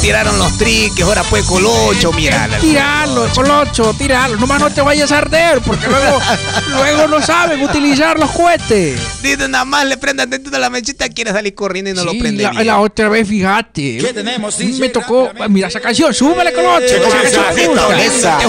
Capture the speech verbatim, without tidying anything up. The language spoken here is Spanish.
tiraron los triques, ahora pues Colocho, mira. Tirarlo, Colocho, tirarlo. Nomás no te vayas a arder, porque luego, luego no saben utilizar los cohetes. Dice, nada más le prendan dentro de la mechita, quiere salir corriendo y no Sí, lo prende la, bien. la otra vez, fíjate. ¿Qué tenemos? Sí, me tocó, mira esa canción, súbele, Colocho. ¿Qué esa canción? canción me gusta. Esa.